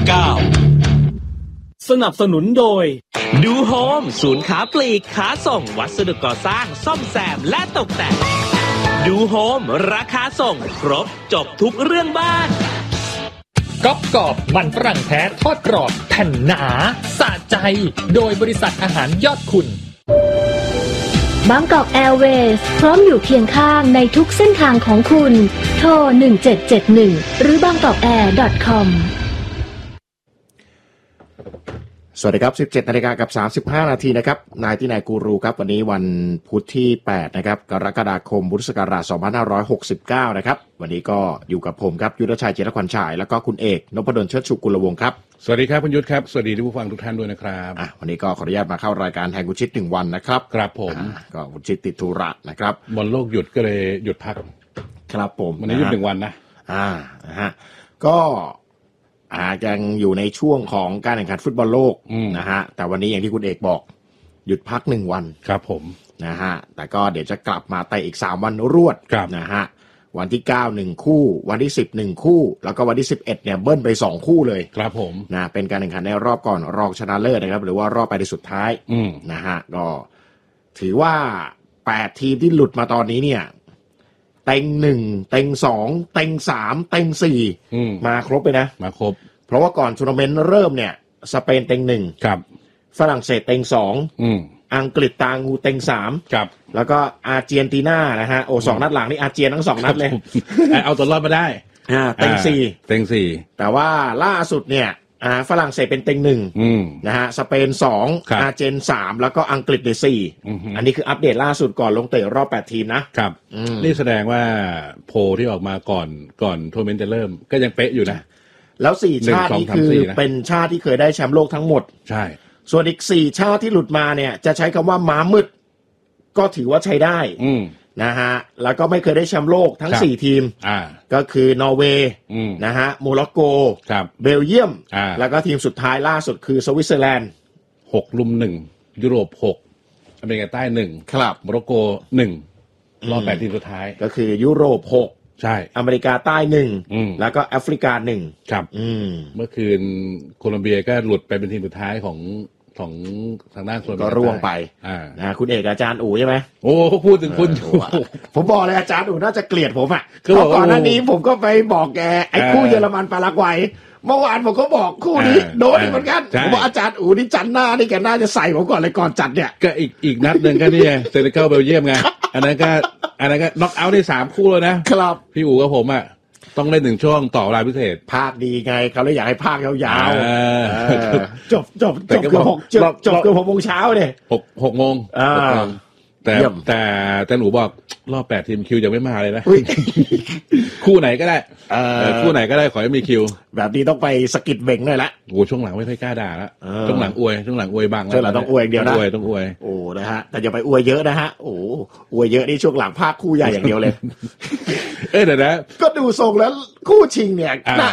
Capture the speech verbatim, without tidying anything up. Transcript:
เก้าสนับสนุนโดยดูโฮมศูนย์ค้าปลีกค้าส่งวัสดุก่อสร้างซ่อมแซมและตกแต่งดูโฮมราคาส่งครบจบทุกเรื่องบ้านก๊อบกรอบมันฝรั่งแท้ทอดกรอบแผ่นหนาสะใจโดยบริษัทอาหารยอดคุณบางกอกแอร์เวย์พร้อมอยู่เคียงข้างในทุกเส้นทางของคุณโทรหนึ่งเจ็ดเจ็ดหนึ่งหรือ บางกอกแอร์ ดอท คอมสวัสดีครับ สิบเจ็ดนาฬิกากับสามสิบห้านาทีนะครับนายที่นายกูรูครับวันนี้วันพุธที่แปดนะครับกรกฎาคมพุทธศักราชสองพันห้าร้อยหกสิบเก้านะครับวันนี้ก็อยู่กับผมครับยุทธชัยเจริญขวัญฉายแล้วก็คุณเอกนพดลเชิดชูกุลวงศ์ครับสวัสดีครับคุณยุทธครับสวัสดีผู้ฟังทุกท่านด้วยนะครับอ่ะวันนี้ก็ขออนุญาตมาเข้ารายการแทนคุณชิดหนึ่งวันนะครับครับผมก็คุณชิดติดธุระนะครับบอลโลกหยุดก็เลยหยุดพักครับผมวันนี้หยุดหนึ่งวันนะอ่านะฮะก็อายังอยู่ในช่วงของการแข่งขันฟุตบอลโลกนะฮะแต่วันนี้อย่างที่คุณเอกบอกหยุดพักหนึ่งวันครับผมนะฮะแต่ก็เดี๋ยวจะกลับมาเตะอีกสามวันรวดนะฮะวันที่เก้า หนึ่งคู่วันที่สิบ หนึ่งคู่แล้วก็วันที่สิบเอ็ดเนี่ยเบิ้ลไปสองคู่เลยครับผมนะเป็นการแข่งขันในรอบก่อนรองชนะเลิศนะครับหรือว่ารอบไปในสุดท้ายนะฮะก็ถือว่าแปดทีมที่หลุดมาตอนนี้เนี่ยเต็งหนึ่งเต็งสองเต็งสามเต็งสี่มาครบเลยนะมาครบเพราะว่าก่อนทัวร์นาเมนต์เริ่มเนี่ยสเปนเต็งหนึ่งครับฝรั่งเศสเต็งสองอังกฤษตางูเต็งสามครับแล้วก็อาร์เจนตินานะฮะโอ้สองนัดหลังนี่อาร์เจนทั้งสองนัดเลยเอาตัวรอดมาได้อ่าเต็งสี่เต็งสี่แต่ว่าล่าสุดเนี่ยอ่าฝรั่งเศสเป็นเต็งหนึ่งนะฮะสเปนสองอาร์เจนสามแล้วก็อังกฤษได้สี่อันนี้คืออัปเดตล่าสุดก่อนลงเตะรอบแปดทีมนะครับนี่แสดงว่าโพลที่ออกมาก่อนก่อนทัวร์นาเมนต์จะเริ่มก็ยังเป๊ะอยู่นะแล้วสี่ชาตินี่คือเป็นชาติที่เคยได้แชมป์โลกทั้งหมดใช่ส่วนอีกสี่ชาติที่หลุดมาเนี่ยจะใช้คำว่าม้ามืดก็ถือว่าใช้ได้นะฮะแล้วก็ไม่เคยได้แชมป์โลกทั้งสี่ทีมก็คือนอร์เวย์นะฮะโมร็อกโกเบลเยียมแล้วก็ทีมสุดท้ายล่าสุดคือสวิตเซอร์แลนด์หกลุมหนึ่งยุโรปหกอเมริกาใต้หนึ่งโมร็อกโกหนึ่งรอบแปดทีมสุดท้ายก็คือยุโรปหกใช่อเมริกาใต้หนึ่งแล้วก็แอฟริกาหนึ่งครับเมื่อคืนโคลอมเบียก็หลุดไปเป็นทีมสุดท้ายของของทางด้านโซนก็ร่วงไปนะคุณเอกอาจารย์อู๋ใช่ไหมโอ้พูดถึงคุณผมบอกเลยอาจารย์อู๋น่าจะเกลียดผมอ่ะเพราะก่อนหน้านี้ผมก็ไปบอกแกไอ้คู่เยอรมันปารากวัยเมื่อวานผมก็บอกคู่นี้โดนเหมือนกันผมบอกอาจารย์อู๋นี่จันหน้านี่แกน่าจะใส่ผมก่อนเลยก่อนจัดเนี่ยก็อีกอีกนัดหนึ่งก็นี่เซเนกัลเบลเยียมไงอันนั้นก็อันนั้นก็น็อกเอาท์ได้สามคู่แล้วนะครับพี่อู๋กับผมอ่ะต้องเล่นหนึ่งช่วงต่อเวลาพิเศษภาคดีไงเขาเลยอยากให้ภาคยาวๆจบจบจบเกือบหกจบจบเกือบหกโมงเช้าเนี่ยหกหกโมงแต่แต่แต่หนูบอกรอบแปดทีมคิวยังไม่มาเลยนะคู่ไหนก็ได้คู่ไหนก็ได้ขอให้มีคิวแบบนี้ต้องไปสกิดเบ่งเลยละโอ้ช่วงหลังไม่ค่อยกล้าด่าละช่วงหลังอวยช่วงหลังอวยบ้างช่วงหลังต้องอวยเดียวนะอวยต้องอวยโอ้นะฮะแต่อย่าไปอวยเยอะนะฮะโอ้อวยเยอะนี่ช่วงหลังภาคคู่ใหญ่อย่างเดียวเลยเอ้ยเดี๋ยวนะก็ดูทรงแล้วคู่ชิงเนี่ย